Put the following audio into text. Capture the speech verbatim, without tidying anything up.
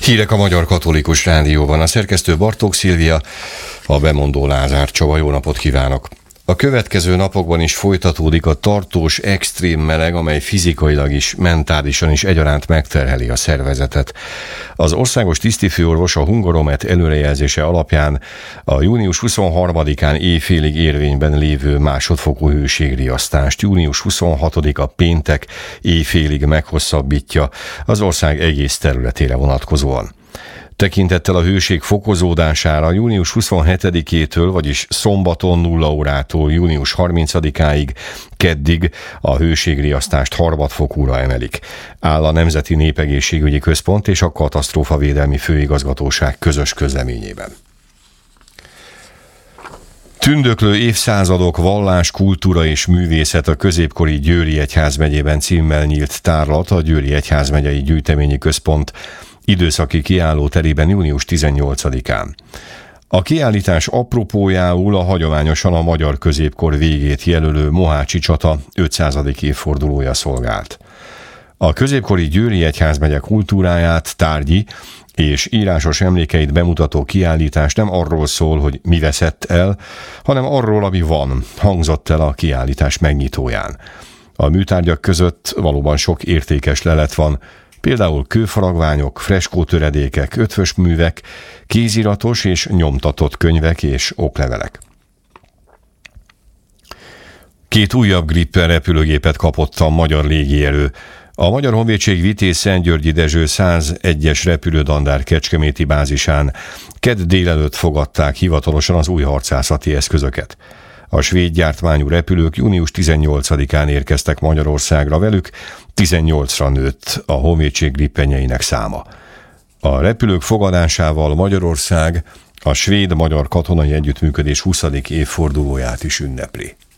Hírek a Magyar Katolikus Rádióban. A szerkesztő Bartók Szilvia, a bemondó Lázár Csaba. Jó napot kívánok! A következő napokban is folytatódik a tartós extrém meleg, amely fizikailag is, mentálisan is egyaránt megterheli a szervezetet. Az országos tisztifőorvos a Hungaromet előrejelzése alapján a június huszonharmadikán éjfélig érvényben lévő másodfokú hőségriasztást június huszonhatodika péntek éjfélig meghosszabbítja az ország egész területére vonatkozóan. Tekintettel a hőség fokozódására június huszonhetedikétől, vagyis szombaton nulla órától június harmincadikáig, keddig a hőségriasztást harmadfokúra emelik, áll a Nemzeti Népegészségügyi Központ és a Katasztrófavédelmi Főigazgatóság közös közleményében. Tündöklő évszázadok, vallás, kultúra és művészet a középkori Győri Egyházmegyében címmel nyílt tárlat a Győri Egyházmegyei Gyűjteményi Központ időszaki kiálló terében június tizennyolcadikán. A kiállítás apropójául a hagyományosan a magyar középkor végét jelölő mohácsi csata ötszázadik évfordulója szolgált. A középkori Győri Egyházmegye kultúráját, tárgyi és írásos emlékeit bemutató kiállítás nem arról szól, hogy mi veszett el, hanem arról, ami van, hangzott el a kiállítás megnyitóján. A műtárgyak között valóban sok értékes lelet van, például kőfaragványok, freskótöredékek, ötvösművek, kéziratos és nyomtatott könyvek és oklevelek. Két újabb Gripen repülőgépet kapott a magyar légierő. A Magyar Honvédség Vitéz Szentgyörgyi Dezső százegyes repülődandár kecskeméti bázisán kedd délelőtt fogadták hivatalosan az új harcászati eszközöket. A svéd gyártmányú repülők június tizennyolcadikán érkeztek Magyarországra, velük tizennyolcra nőtt a honvédség Gripenjeinek száma. A repülők fogadásával Magyarország a svéd-magyar katonai együttműködés huszadik évfordulóját is ünnepli.